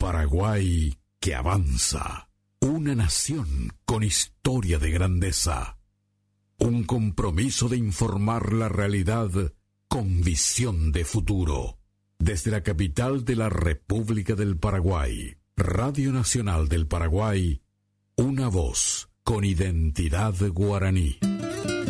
Paraguay que avanza. Una nación con historia de grandeza. Un compromiso de informar la realidad con visión de futuro. Desde la capital de la República del Paraguay, Radio Nacional del Paraguay, una voz con identidad guaraní.